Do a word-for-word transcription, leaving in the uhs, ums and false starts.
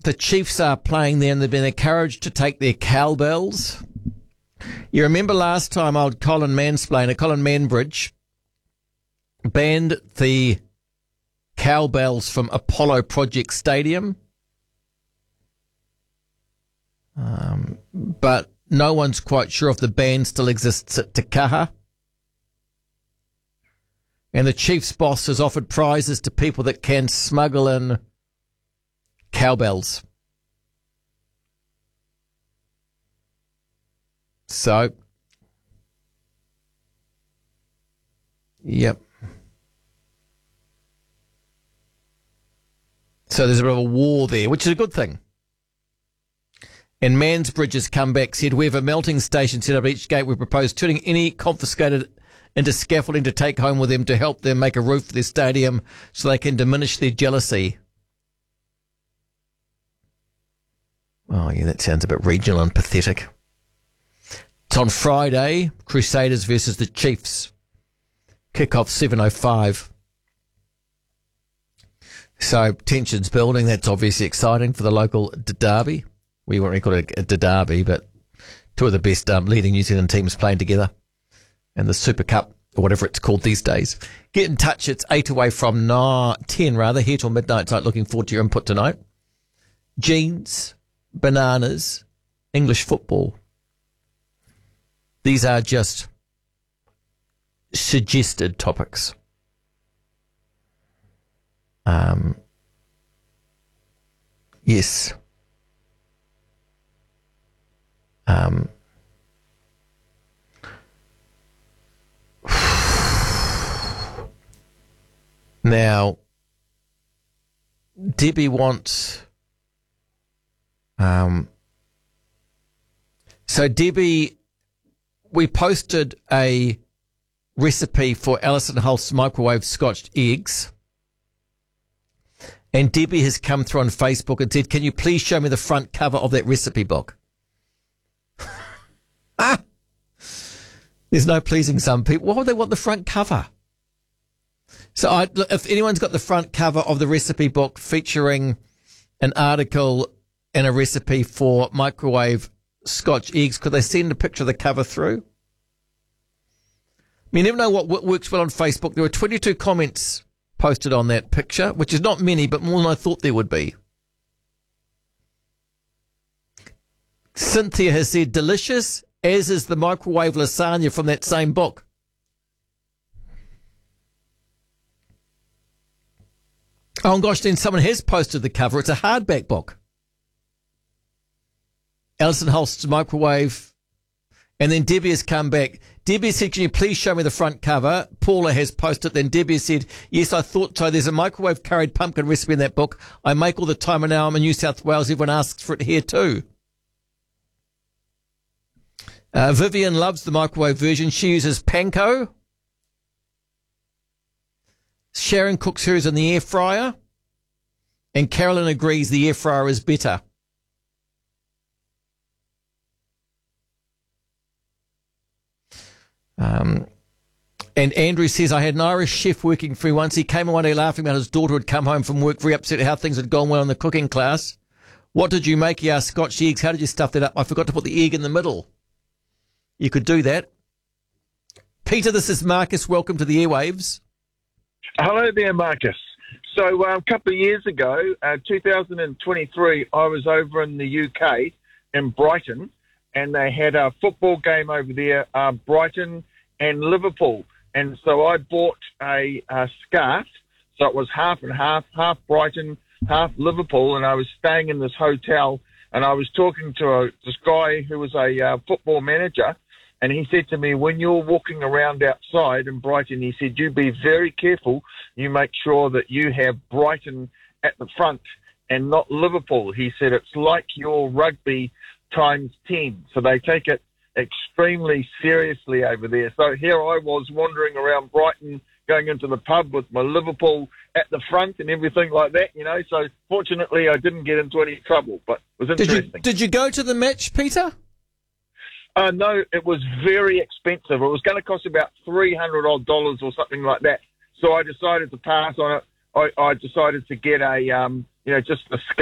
the Chiefs are playing there and they've been encouraged to take their cowbells. You remember last time old Colin Mansplainer, Colin Manbridge, banned the cowbells from Apollo Project Stadium? Um, but no one's quite sure if the ban still exists at Te Kaha. And the Chiefs boss has offered prizes to people that can smuggle in cowbells. So, yep. So there's a bit of a war there, which is a good thing. And Mansbridge's comeback said, we have a melting station set up at each gate. We propose turning any confiscated into scaffolding to take home with them to help them make a roof for their stadium so they can diminish their jealousy. Oh, yeah, that sounds a bit regional and pathetic. It's on Friday, Crusaders versus the Chiefs. Kick-off seven oh five. So, tensions building. That's obviously exciting for the local derby. We won't call it a derby, but two of the best um, leading New Zealand teams playing together. And the Super Cup, or whatever it's called these days. Get in touch. It's eight away from nine, ten rather, here till midnight tonight. Looking forward to your input tonight. Jeans, bananas, English football. These are just suggested topics. Um, yes. Um, now, Debbie wants... Um, so, Debbie, we posted a recipe for Alison Holt's microwave scotched eggs. And Debbie has come through on Facebook and said, can you please show me the front cover of that recipe book? Ah! There's no pleasing some people. Why would they want the front cover? So I, if anyone's got the front cover of the recipe book featuring an article and a recipe for microwave Scotch eggs, could they send a picture of the cover through? I mean, you never know what works well on Facebook. There were twenty-two comments posted on that picture, which is not many, but more than I thought there would be. Cynthia has said, delicious, as is the microwave lasagna from that same book. Oh, gosh, then someone has posted the cover. It's a hardback book. Alison Holst's microwave. And then Debbie has come back. Debbie said, can you please show me the front cover? Paula has posted. Then Debbie said, yes, I thought so. There's a microwave curried pumpkin recipe in that book. I make all the time, and now I'm in New South Wales. Everyone asks for it here too. Uh, Vivian loves the microwave version. She uses panko. Sharon cooks hers in the air fryer. And Carolyn agrees the air fryer is better. Um, and Andrew says, I had an Irish chef working for me once. He came one day laughing about his daughter had come home from work, very upset at how things had gone well in the cooking class. What did you make? He asked, Scotch eggs. How did you stuff that up? I forgot to put the egg in the middle. You could do that. Peter, this is Marcus. Welcome to the airwaves. Hello there, Marcus. So uh, a couple of years ago, uh, two thousand twenty-three, I was over in the U K, in Brighton, and they had a football game over there, uh, Brighton and Liverpool. And so I bought a, a scarf, so it was half and half, half Brighton, half Liverpool, and I was staying in this hotel, and I was talking to a, this guy who was a uh, football manager, and he said to me, when you're walking around outside in Brighton, he said, you be very careful. You make sure that you have Brighton at the front and not Liverpool. He said, it's like your rugby times ten. So they take it extremely seriously over there. So here I was wandering around Brighton, going into the pub with my Liverpool at the front and everything like that, you know. So fortunately, I didn't get into any trouble, but it was interesting. Did you, did you go to the match, Peter? Uh, no, it was very expensive. It was going to cost about three hundred odd dollars or something like that. So I decided to pass on it. I, I decided to get a, um, you know, just a